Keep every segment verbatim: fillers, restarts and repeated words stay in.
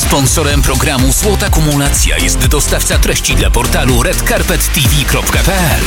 Sponsorem programu Złota Kumulacja jest dostawca treści dla portalu red carpet t v kropka p l.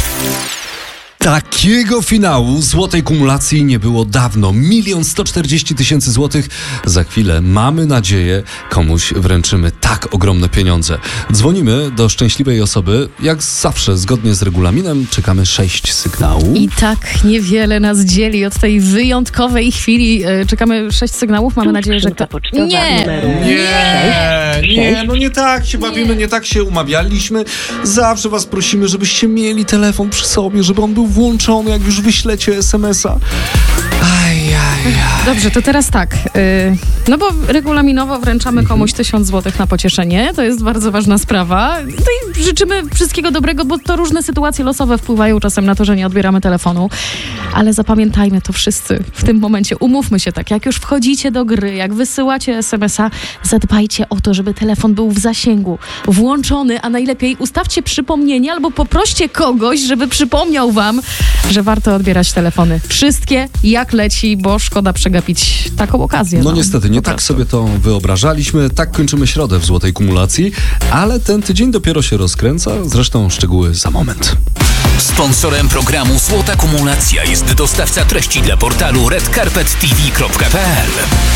Takiego finału złotej kumulacji nie było dawno. Milion sto czterdzieści tysięcy złotych. Za chwilę, mamy nadzieję, komuś wręczymy tak ogromne pieniądze. Dzwonimy do szczęśliwej osoby. Jak zawsze, zgodnie z regulaminem, czekamy sześć sygnałów. I tak niewiele nas dzieli od tej wyjątkowej chwili. Czekamy sześć sygnałów. Mamy nadzieję, że kto... Nie! Nie, nie, no nie tak się bawimy, nie tak się umawialiśmy. Zawsze was prosimy, żebyście mieli telefon przy sobie, żeby on był włączony, jak już wyślecie es em es a. Aj, aj, aj. Dobrze, to teraz tak. Yy, no bo regulaminowo wręczamy komuś tysiąc złotych na pocieszenie. To jest bardzo ważna sprawa. No i życzymy wszystkiego dobrego, bo to różne sytuacje losowe wpływają czasem na to, że nie odbieramy telefonu. Ale zapamiętajmy to wszyscy w tym momencie. Umówmy się tak, jak już wchodzicie do gry, jak wysyłacie es em es a, zadbajcie o to, żeby telefon był w zasięgu, włączony, a najlepiej ustawcie przypomnienie albo poproście kogoś, żeby przypomniał wam, że warto odbierać telefony. Wszystkie jak leci, bo szkoda przegapić taką okazję. No, no niestety, nie tak sobie to wyobrażaliśmy. Tak kończymy środę w złotej kumulacji, ale ten tydzień dopiero się rozkręca. Zresztą szczegóły za moment. Sponsorem programu Złota Kumulacja jest dostawca treści dla portalu red carpet t v kropka p l.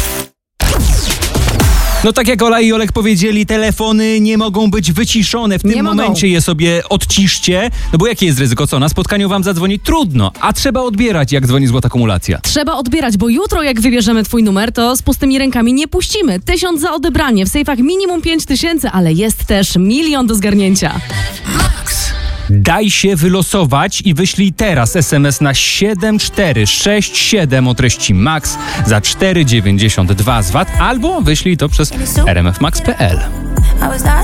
No tak jak Ola i Olek powiedzieli, telefony nie mogą być wyciszone. W tym Nie momencie mogą. je sobie odciszcie. No bo jakie jest ryzyko? Co? Na spotkaniu wam zadzwoni? Trudno. A trzeba odbierać, jak dzwoni złota kumulacja. Trzeba odbierać, bo jutro jak wybierzemy twój numer, to z pustymi rękami nie puścimy. Tysiąc za odebranie, w sejfach minimum pięć tysięcy, ale jest też milion do zgarnięcia. Daj się wylosować i wyślij teraz es em es na siedem cztery sześć siedem o treści MAX za cztery dziewięćdziesiąt dwa z V A T albo wyślij to przez r m f max kropka p l.